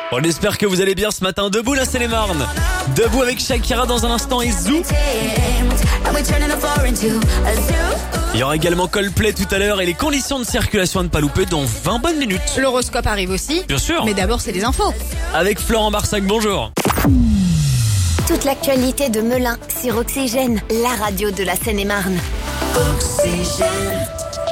On espère que vous allez bien ce matin. Debout la Seine-et-Marne. Debout avec Shakira dans un instant et Zou. Il y aura également Coldplay tout à l'heure et les conditions de circulation à ne pas louper dans 20 bonnes minutes. L'horoscope arrive aussi. Bien sûr. Mais d'abord, c'est les infos. Avec Florent Barsac, bonjour. Toute l'actualité de Melun sur Oxygène, la radio de la Seine-et-Marne. Oxygène.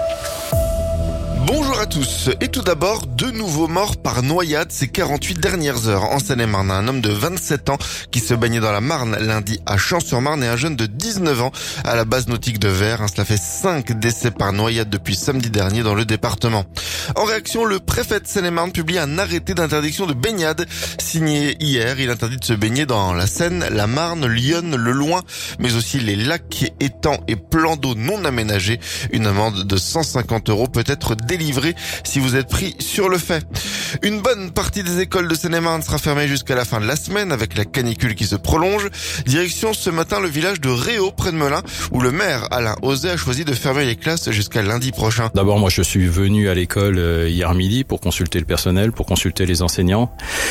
Bonjour à tous. Et tout d'abord, 2 nouveaux morts par noyade ces 48 dernières heures en Seine-et-Marne. Un homme de 27 ans qui se baignait dans la Marne lundi à Champs-sur-Marne et un jeune de 19 ans à la base nautique de Vert. Cela fait 5 décès par noyade depuis samedi dernier dans le département. En réaction, le préfet de Seine-et-Marne publie un arrêté d'interdiction de baignade signé hier. Il interdit de se baigner dans la Seine, la Marne, l'Yonne, le Loing, mais aussi les lacs, étangs et plans d'eau non aménagés. Une amende de 150 € peut être délivrée si vous êtes pris sur le fait. Une bonne partie des écoles de Seine-et-Marne sera fermée jusqu'à la fin de la semaine avec la canicule qui se prolonge. Direction ce matin le village de Réau près de Melun où le maire Alain Auzet a choisi de fermer les classes jusqu'à lundi prochain. D'abord, moi je suis venu à l'école hier midi pour consulter le personnel, pour consulter les enseignants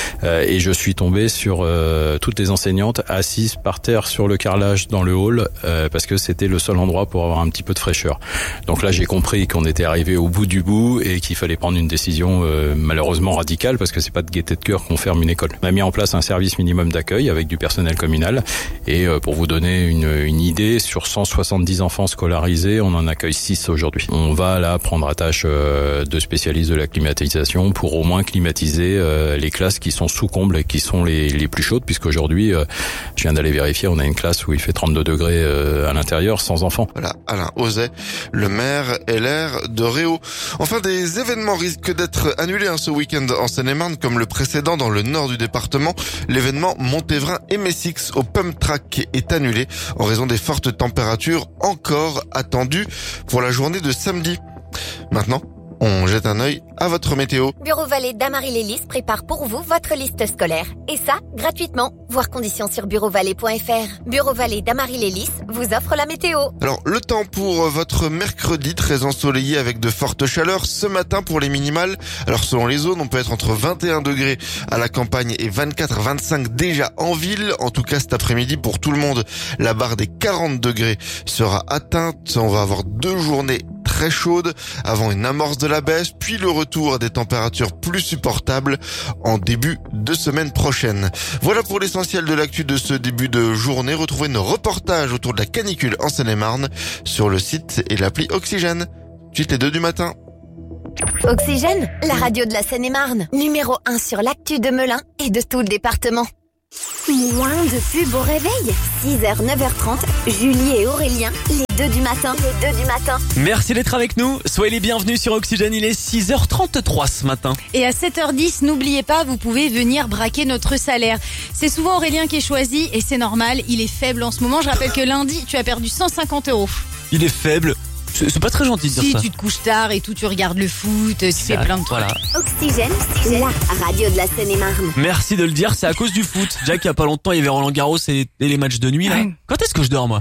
et je suis tombé sur toutes les enseignantes assises par terre sur le carrelage dans le hall parce que c'était le seul endroit pour avoir un petit peu de fraîcheur. Donc là j'ai compris qu'on était arrivé au bout du bout et qu'il fallait prendre une décision malheureusement radicale parce que c'est pas de gaieté de cœur qu'on ferme une école. On a mis en place un service minimum d'accueil avec du personnel communal et pour vous donner une idée, sur 170 enfants scolarisés, on en accueille 6 aujourd'hui. On va là prendre à tâche de spécialistes de la climatisation pour au moins climatiser les classes qui sont sous comble et qui sont les plus chaudes puisqu'aujourd'hui, je viens d'aller vérifier, on a une classe où il fait 32 degrés à l'intérieur sans enfants. Voilà, Alain Auzet, le maire LR de Réau. Enfin, des événements risquent d'être annulés ce week-end en Seine-et-Marne, comme le précédent dans le nord du département. L'événement Montévrain MSX au Pump Track est annulé en raison des fortes températures encore attendues pour la journée de samedi. Maintenant, on jette un œil à votre météo. Bureau Vallée d'Amarie-Lélis prépare pour vous votre liste scolaire. Et ça, gratuitement. Voir conditions sur bureauvalais.fr. Bureau Vallée d'Amarie-Lélis vous offre la météo. Alors, le temps pour votre mercredi, très ensoleillé avec de fortes chaleurs. Ce matin, pour les minimales, alors selon les zones, on peut être entre 21 degrés à la campagne et 24-25 déjà en ville. En tout cas, cet après-midi, pour tout le monde, la barre des 40 degrés sera atteinte. On va avoir 2 journées très chaude avant une amorce de la baisse, puis le retour à des températures plus supportables en début de semaine prochaine. Voilà pour l'essentiel de l'actu de ce début de journée. Retrouvez nos reportages autour de la canicule en Seine-et-Marne sur le site et l'appli Oxygène. Suite les 2 du matin. Oxygène, la radio de la Seine-et-Marne. Numéro 1 sur l'actu de Melun et de tout le département. Moins de pub au réveil. 6h, 9h30, Julie et Aurélien, les 2 du matin. Merci d'être avec nous. Soyez les bienvenus sur Oxygène. Il est 6h33 ce matin. Et à 7h10, n'oubliez pas, vous pouvez venir braquer notre salaire. C'est souvent Aurélien qui est choisi et c'est normal, il est faible en ce moment. Je rappelle que lundi, tu as perdu 150 €. Il est faible. C'est pas très gentil de dire ça. Si tu te couches tard et tout, tu regardes le foot, tu fais plein de trucs. Voilà. Oxygène, la radio de la Seine-et-Marne. Merci de le dire, c'est à cause du foot. Jack, il y a pas longtemps, il y avait Roland Garros et les matchs de nuit là. Ouais. Quand est-ce que je dors moi ?